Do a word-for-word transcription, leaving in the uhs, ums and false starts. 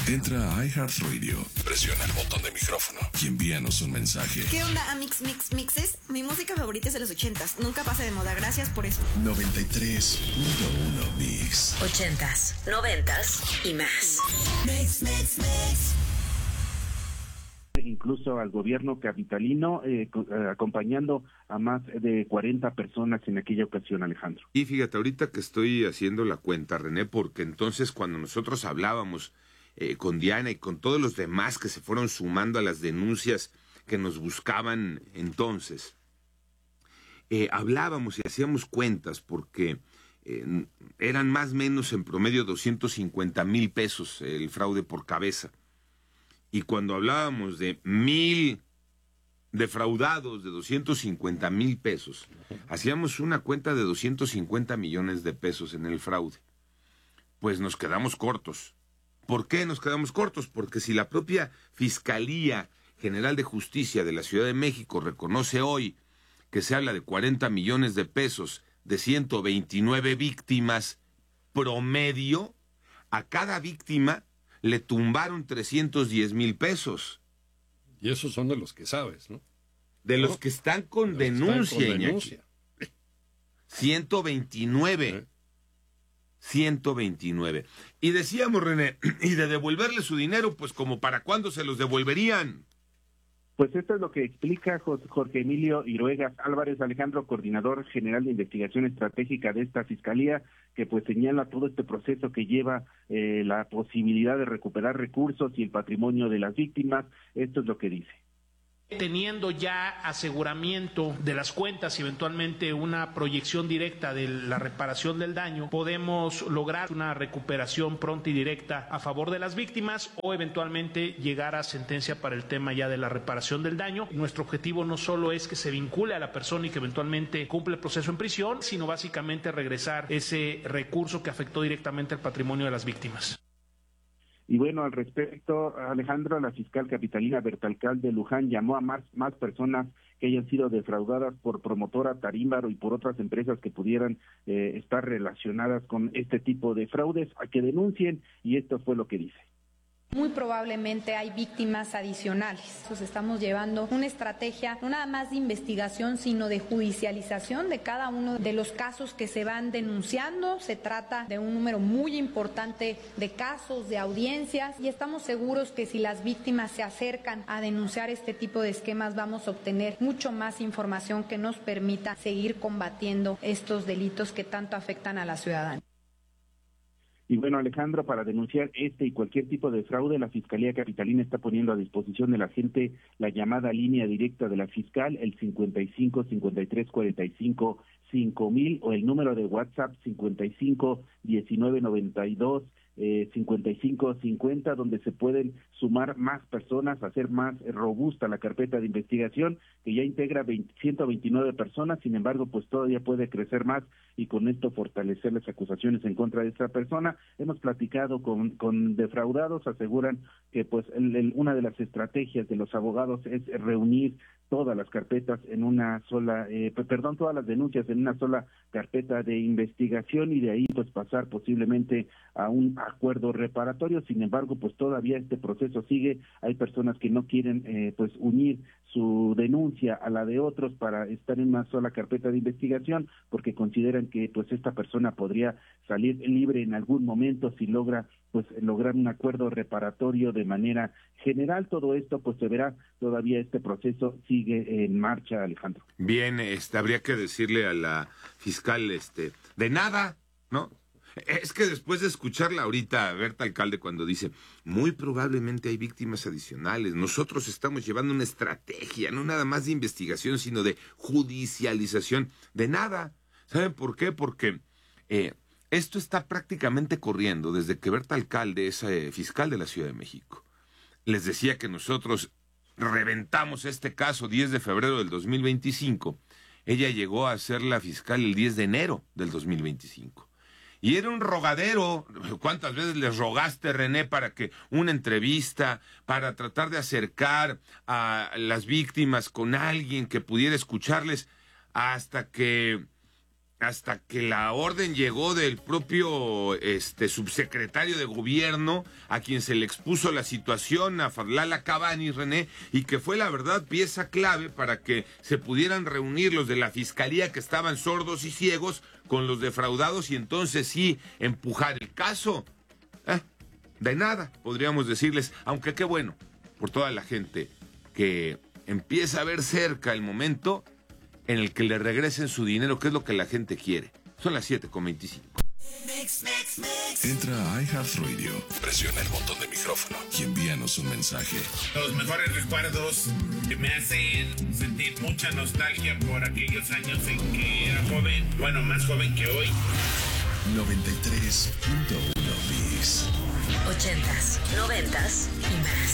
Entra a iHeartRadio, presiona el botón de micrófono y envíanos un mensaje. ¿Qué onda, Amix Mix Mixes? Mi música favorita es de los ochentas. Nunca pasa de moda. Gracias por eso. noventa y tres punto uno Mix. Ochentas, noventas y más. Mix, mix, mix. Incluso al gobierno capitalino, eh, acompañando a más de cuarenta personas en aquella ocasión, Alejandro. Y fíjate, ahorita que estoy haciendo la cuenta, René, porque entonces cuando nosotros hablábamos eh, con Diana y con todos los demás que se fueron sumando a las denuncias que nos buscaban entonces, eh, hablábamos y hacíamos cuentas porque eh, eran más o menos en promedio doscientos cincuenta mil pesos el fraude por cabeza. Y cuando hablábamos de mil defraudados de doscientos cincuenta mil pesos, hacíamos una cuenta de doscientos cincuenta millones de pesos en el fraude. Pues nos quedamos cortos. ¿Por qué nos quedamos cortos? Porque si la propia Fiscalía General de Justicia de la Ciudad de México reconoce hoy que se habla de cuarenta millones de pesos de ciento veintinueve víctimas promedio, a cada víctima le tumbaron trescientos diez mil pesos. Y esos son de los que sabes, ¿no? De los ¿No? que están con de denuncia, están con Iñaki. denuncia. ciento veintinueve. ¿Eh? ciento veintinueve. Y decíamos, René, y de devolverle su dinero, pues como para cuándo se los devolverían. Pues esto es lo que explica Jorge Emilio Iruegas Álvarez, Alejandro, coordinador general de investigación estratégica de esta fiscalía, que pues señala todo este proceso que lleva eh, la posibilidad de recuperar recursos y el patrimonio de las víctimas. Esto es lo que dice. Teniendo ya aseguramiento de las cuentas y eventualmente una proyección directa de la reparación del daño, podemos lograr una recuperación pronta y directa a favor de las víctimas o eventualmente llegar a sentencia para el tema ya de la reparación del daño. Nuestro objetivo no solo es que se vincule a la persona y que eventualmente cumple el proceso en prisión, sino básicamente regresar ese recurso que afectó directamente al patrimonio de las víctimas. Y bueno, al respecto, Alejandro, la fiscal capitalina Bertalcalde Luján llamó a más, más personas que hayan sido defraudadas por promotora Tarímbaro y por otras empresas que pudieran eh, estar relacionadas con este tipo de fraudes a que denuncien, y esto fue lo que dice. Muy probablemente hay víctimas adicionales. Entonces estamos llevando una estrategia no nada más de investigación, sino de judicialización de cada uno de los casos que se van denunciando. Se trata de un número muy importante de casos, de audiencias, y estamos seguros que si las víctimas se acercan a denunciar este tipo de esquemas, vamos a obtener mucho más información que nos permita seguir combatiendo estos delitos que tanto afectan a la ciudadanía. Y bueno, Alejandro, para denunciar este y cualquier tipo de fraude, la Fiscalía Capitalina está poniendo a disposición de la gente la llamada línea directa de la fiscal, el cincuenta y cinco, cincuenta y tres, cuarenta y cinco, cinco mil, o el número de WhatsApp cincuenta y cinco, diecinueve, noventa y dos, eh, cincuenta y cinco, cincuenta, donde se pueden sumar más personas, hacer más robusta la carpeta de investigación, que ya integra veinte, ciento veintinueve personas. Sin embargo, pues todavía puede crecer más y con esto fortalecer las acusaciones en contra de esta persona. Hemos platicado con, con defraudados, aseguran que pues el, el, una de las estrategias de los abogados es reunir todas las carpetas en una sola, eh, perdón, todas las denuncias en una sola carpeta de investigación, y de ahí pues pasar posiblemente a un acuerdo reparatorio. Sin embargo, pues todavía este proceso sigue. Hay personas que no quieren eh, pues unir su denuncia a la de otros para estar en una sola carpeta de investigación, porque consideran que pues esta persona podría salir libre en algún momento si logra pues lograr un acuerdo reparatorio de manera general. Todo esto pues se verá, todavía este proceso sigue en marcha, Alejandro. Bien, este, habría que decirle a la fiscal, este, de nada, ¿no? Es que después de escucharla ahorita, Berta Alcalde, cuando dice, muy probablemente hay víctimas adicionales, nosotros estamos llevando una estrategia, no nada más de investigación, sino de judicialización, de nada. ¿Saben por qué? Porque eh, esto está prácticamente corriendo desde que Berta Alcalde es eh, fiscal de la Ciudad de México. Les decía que nosotros reventamos este caso diez de febrero del dos mil veinticinco. Ella llegó a ser la fiscal el diez de enero del dos mil veinticinco. Y era un rogadero. ¿Cuántas veces les rogaste, René, para que una entrevista, para tratar de acercar a las víctimas con alguien que pudiera escucharles, hasta que hasta que la orden llegó del propio este, subsecretario de gobierno, a quien se le expuso la situación, a Fadlala Cavani, René, y que fue la verdad pieza clave para que se pudieran reunir los de la fiscalía que estaban sordos y ciegos con los defraudados y entonces sí empujar el caso. Eh, de nada, podríamos decirles, aunque qué bueno por toda la gente que empieza a ver cerca el momento en el que le regresen su dinero, que es lo que la gente quiere. Son las siete con veinticinco. Entra a iHeartRadio, presiona el botón de micrófono y envíanos un mensaje. Los mejores recuerdos que me hacen sentir mucha nostalgia por aquellos años en que era joven, bueno, más joven que hoy. noventa y tres punto uno Bis. Ochentas, noventas y más.